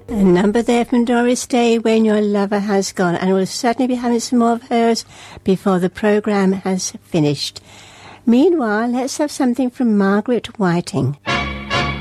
A number there from Doris Day, When Your Lover Has Gone, and we'll certainly be having some more of hers before the programme has finished. Meanwhile, let's have something from Margaret Whiting.